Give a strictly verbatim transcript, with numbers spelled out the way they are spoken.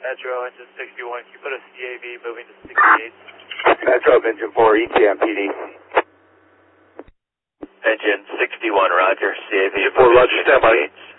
Metro, engine sixty-one, can you put a C A V moving to sixty-eight? Metro, engine four, E T M P D. Engine sixty-one, roger, C A V. Engine four, roger, standby.